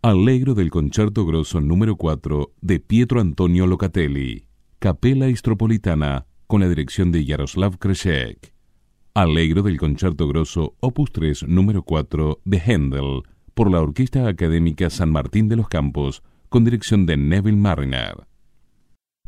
Allegro del Concerto Grosso número 4 de Pietro Antonio Locatelli, Capella Istropolitana, con la dirección de Jaroslav Kreshek. Allegro del Concerto Grosso Opus 3 número 4 de Händel, por la Orquesta Académica San Martín de los Campos, con dirección de Neville Marriner.